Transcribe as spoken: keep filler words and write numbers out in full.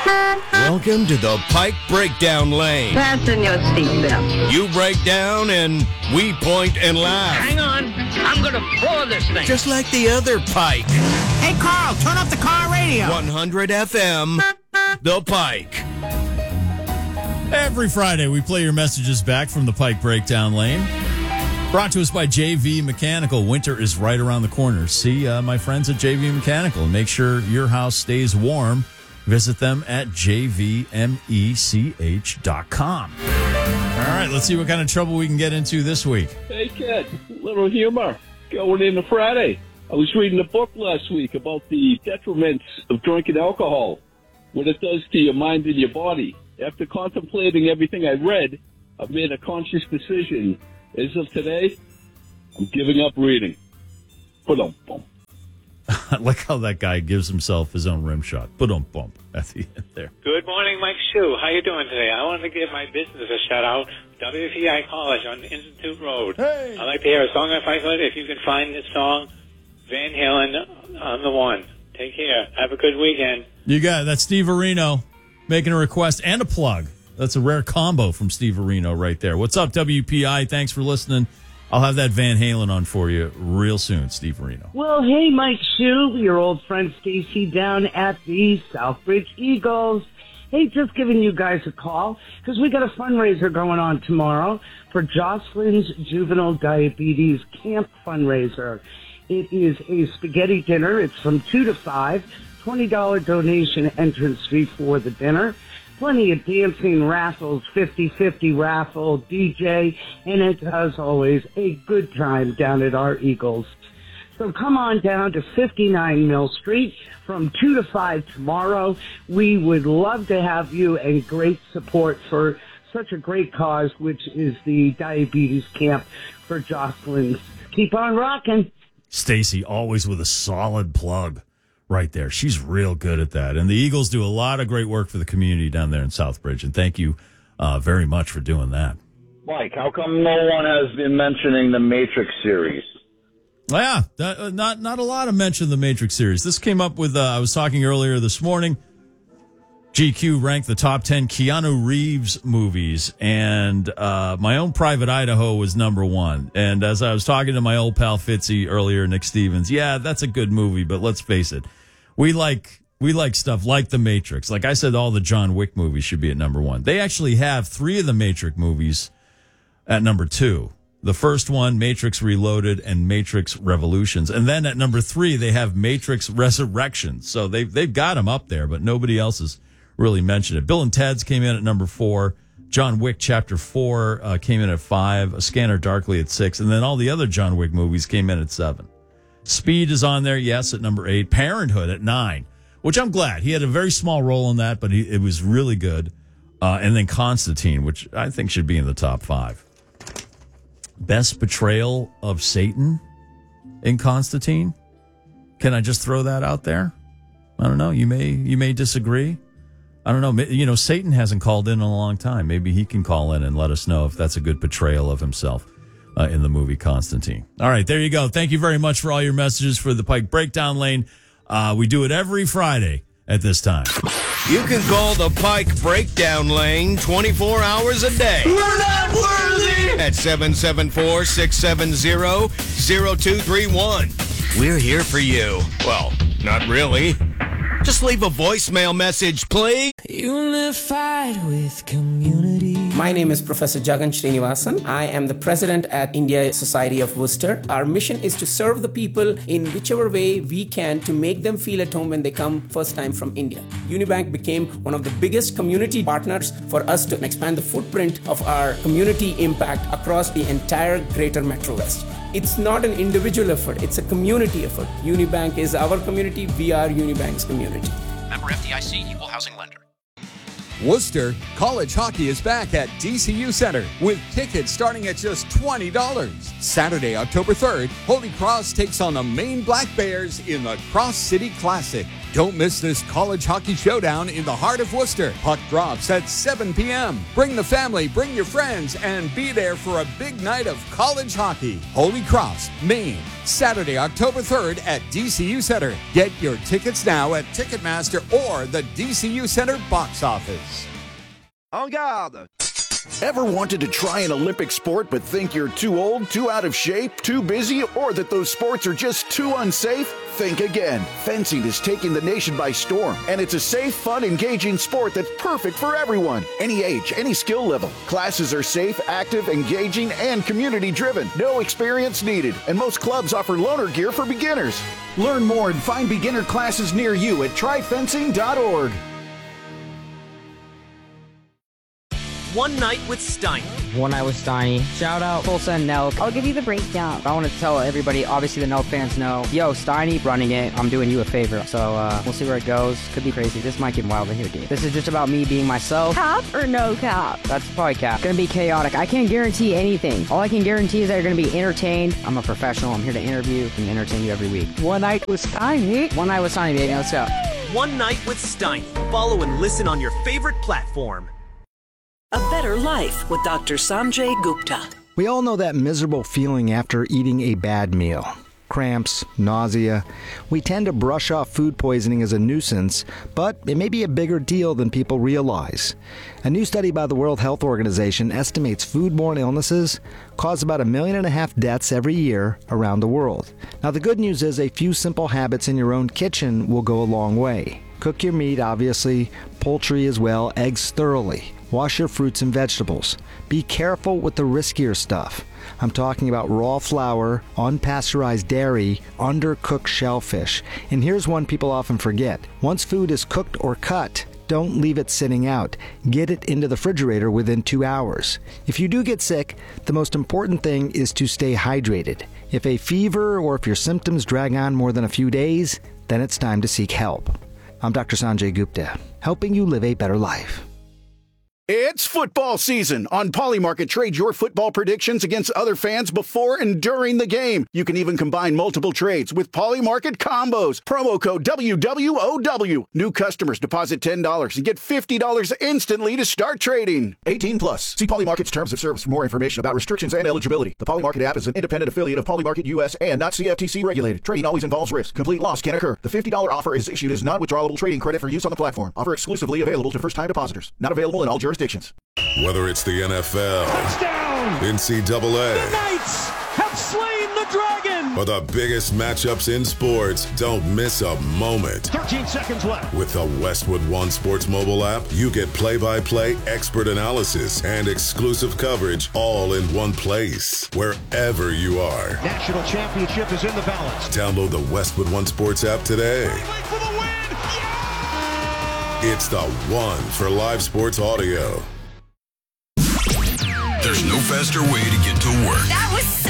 Welcome to the Pike Breakdown Lane. Fasten your seatbelt. You break down and we point and laugh. Hang on. I'm going to floor this thing. Just like the other Pike. Hey, Carl, turn up the car radio. one hundred F M, The Pike. Every Friday, we play your messages back from the Pike Breakdown Lane. Brought to us by J V Mechanical. Winter is right around the corner. See uh, my friends at J V Mechanical. Make sure your house stays warm. Visit them at j v mech dot com. All right, let's see what kind of trouble we can get into this week. Hey, kid, little humor going into Friday. I was reading a book last week about the detriments of drinking alcohol, what it does to your mind and your body. After contemplating everything I read, I've made a conscious decision. As of today, I'm giving up reading. Ba-dum-bum. I like how that guy gives himself his own rim shot. Ba-dum bump at the end there. Good morning, Mike Shue. How you doing today? I want to give my business a shout out. W P I College on Institute Road. Hey. I'd like to hear a song if I could. If you can find this song, Van Halen on the one. Take care. Have a good weekend. You got it. That's Steve Areno making a request and a plug. That's a rare combo from Steve Areno right there. What's up, W P I? Thanks for listening. I'll have that Van Halen on for you real soon, Steve Areno. Well, hey, Mike Shue, your old friend Stacy down at the Southbridge Eagles. Hey, just giving you guys a call because we got a fundraiser going on tomorrow for Jocelyn's Juvenile Diabetes Camp fundraiser. It is a spaghetti dinner. It's from two to five. twenty dollars donation entrance fee for the dinner. Plenty of dancing, raffles, fifty-fifty raffle, D J, and it, as always, a good time down at our Eagles. So come on down to fifty-nine Mill Street from two to five tomorrow. We would love to have you and great support for such a great cause, which is the Diabetes Camp for Jocelyn's. Keep on rocking. Stacy, always with a solid plug. Right there. She's real good at that. And the Eagles do a lot of great work for the community down there in Southbridge. And thank you uh, very much for doing that. Mike, how come no one has been mentioning the Matrix series? Yeah, that, uh, not not a lot of mention of the Matrix series. This came up with, uh, I was talking earlier this morning, G Q ranked the top ten Keanu Reeves movies, and uh, My Own Private Idaho was number one. And as I was talking to my old pal Fitzy earlier, Nick Stevens, yeah, that's a good movie, but let's face it, we like we like stuff like The Matrix. Like I said, all the John Wick movies should be at number one. They actually have three of the Matrix movies at number two. The first one, Matrix Reloaded and Matrix Revolutions. And then at number three, they have Matrix Resurrections. So they've, they've got them up there, but nobody else has really mentioned it. Bill and Ted's came in at number four. John Wick Chapter four uh, came in at five. A Scanner Darkly at six. And then all the other John Wick movies came in at seven. Speed is on there, yes, at number eight. Parenthood at nine, which I'm glad. He had a very small role in that, but he, it was really good. Uh, and then Constantine, which I think should be in the top five. Best portrayal of Satan in Constantine. Can I just throw that out there? I don't know. You may you may disagree. I don't know. You know, Satan hasn't called in in a long time. Maybe he can call in and let us know if that's a good portrayal of himself uh, in the movie Constantine. All right, there you go. Thank you very much for all your messages for the Pike Breakdown Lane. Uh, we do it every Friday at this time. You can call the Pike Breakdown Lane twenty-four hours a day. We're not worthy! At seven seven four, six seven zero, zero two three one. We're here for you. Well, not really. Just leave a voicemail message, please. Unified with community. My name is Professor Jagan Srinivasan. I am the president at India Society of Worcester. Our mission is to serve the people in whichever way we can to make them feel at home when they come first time from India. Unibank became one of the biggest community partners for us to expand the footprint of our community impact across the entire greater Metro West. It's not an individual effort, it's a community effort. Unibank is our community, we are Unibank's community. Member F D I C, Equal Housing Lender. Worcester, college hockey is back at D C U Center with tickets starting at just twenty dollars. Saturday, October third, Holy Cross takes on the Maine Black Bears in the Cross City Classic. Don't miss this college hockey showdown in the heart of Worcester. Puck drops at seven p.m. Bring the family, bring your friends, and be there for a big night of college hockey. Holy Cross, Maine, Saturday, October third at D C U Center. Get your tickets now at Ticketmaster or the D C U Center box office. En garde! Ever wanted to try an Olympic sport but think you're too old, too out of shape, too busy, or that those sports are just too unsafe? Think again. Fencing is taking the nation by storm, and it's a safe, fun, engaging sport that's perfect for everyone. Any age, any skill level. Classes are safe, active, engaging, and community-driven. No experience needed, and most clubs offer loaner gear for beginners. Learn more and find beginner classes near you at try fencing dot org. One Night with Steiny. One Night with Steiny. Shout out Tulsa and Nelk. I'll give you the breakdown. I want to tell everybody, obviously the Nelk fans know, yo, Steiny running it. I'm doing you a favor. So uh, we'll see where it goes. Could be crazy. This might get wild in here, dude. This is just about me being myself. Cap or no cap? That's probably cap. Gonna be chaotic. I can't guarantee anything. All I can guarantee is that you're gonna be entertained. I'm a professional. I'm here to interview and entertain you every week. One Night with Steiny. One Night with Steiny, baby. Let's go. One Night with Steiny. Follow and listen on your favorite platform. A Better Life with Doctor Sanjay Gupta. We all know that miserable feeling after eating a bad meal. Cramps, nausea. We tend to brush off food poisoning as a nuisance, but it may be a bigger deal than people realize. A new study by the World Health Organization estimates foodborne illnesses cause about a million and a half deaths every year around the world. Now, the good news is a few simple habits in your own kitchen will go a long way. Cook your meat, obviously, poultry as well, eggs thoroughly. Wash your fruits and vegetables. Be careful with the riskier stuff. I'm talking about raw flour, unpasteurized dairy, undercooked shellfish. And here's one people often forget. Once food is cooked or cut, don't leave it sitting out. Get it into the refrigerator within two hours. If you do get sick, the most important thing is to stay hydrated. If a fever or if your symptoms drag on more than a few days, then it's time to seek help. I'm Doctor Sanjay Gupta, helping you live a better life. It's football season. On Polymarket, trade your football predictions against other fans before and during the game. You can even combine multiple trades with Polymarket combos. Promo code W W O W. New customers deposit ten dollars and get fifty dollars instantly to start trading. eighteen plus. See Polymarket's terms of service for more information about restrictions and eligibility. The Polymarket app is an independent affiliate of Polymarket U S and not C F T C regulated. Trading always involves risk. Complete loss can occur. The fifty dollars offer is issued as non-withdrawable trading credit for use on the platform. Offer exclusively available to first-time depositors. Not available in all jurisdictions. Whether it's the N F L, touchdown, N C double A, the Knights have slain the dragon, or the biggest matchups in sports, don't miss a moment. thirteen seconds left. With the Westwood One Sports mobile app, you get play-by-play, expert analysis, and exclusive coverage all in one place, wherever you are. National championship is in the balance. Download the Westwood One Sports app today. For the win. It's the one for live sports audio. There's no faster way to get to work. That was